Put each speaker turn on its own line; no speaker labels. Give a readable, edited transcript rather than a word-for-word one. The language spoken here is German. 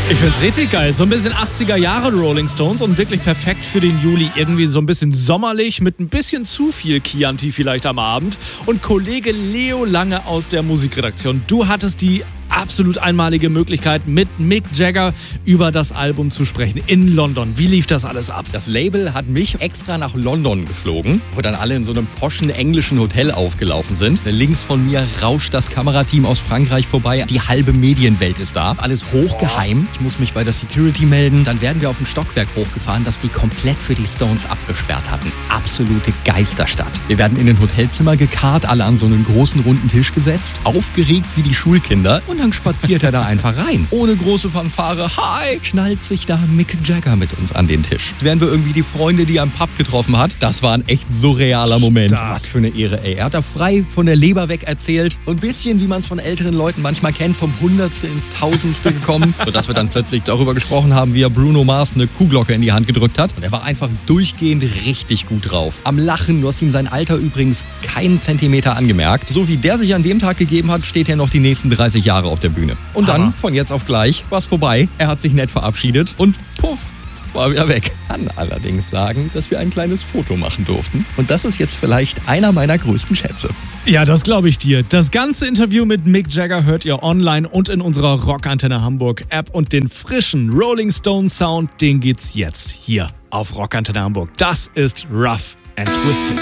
Ich find's richtig geil. So ein bisschen 80er Jahre Rolling Stones und wirklich perfekt für den Juli. Irgendwie so ein bisschen sommerlich mit ein bisschen zu viel Chianti vielleicht am Abend. Und Kollege Leo Lange aus der Musikredaktion. Du hattest die absolut einmalige Möglichkeit, mit Mick Jagger über das Album zu sprechen in London. Wie lief das alles ab?
Das Label hat mich extra nach London geflogen, wo dann alle in so einem poschen englischen Hotel aufgelaufen sind. Links von mir rauscht das Kamerateam aus Frankreich vorbei. Die halbe Medienwelt ist da. Alles hochgeheim. Ich muss mich bei der Security melden. Dann werden wir auf ein Stockwerk hochgefahren, das die komplett für die Stones abgesperrt hatten. Absolute Geisterstadt. Wir werden in ein Hotelzimmer gekarrt, alle an so einen großen runden Tisch gesetzt, aufgeregt wie die Schulkinder. Und dann spaziert er da einfach rein. Ohne große Fanfare. Hi! Knallt sich da Mick Jagger mit uns an den Tisch. Jetzt wären wir irgendwie die Freunde, die er im Pub getroffen hat. Das war ein echt surrealer Moment.
Stark.
Was für eine Ehre, ey. Er hat da frei von der Leber weg erzählt. So ein bisschen, wie man es von älteren Leuten manchmal kennt, vom Hundertste ins Tausendste gekommen. Sodass wir dann plötzlich darüber gesprochen haben, wie er Bruno Mars eine Kuhglocke in die Hand gedrückt hat. Und er war einfach durchgehend richtig gut drauf. Am Lachen, du hast ihm sein Alter übrigens keinen Zentimeter angemerkt. So wie der sich an dem Tag gegeben hat, steht er noch die nächsten 30 Jahre auf der Bühne. Und dann, von jetzt auf gleich, war es vorbei. Er hat sich nett verabschiedet und puff, war wieder weg. Kann allerdings sagen, dass wir ein kleines Foto machen durften. Und das ist jetzt vielleicht einer meiner größten Schätze.
Ja, das glaube ich dir. Das ganze Interview mit Mick Jagger hört ihr online und in unserer Rockantenne Hamburg App. Und den frischen Rolling Stone Sound, den geht's jetzt hier auf Rockantenne Hamburg. Das ist Rough and Twisted.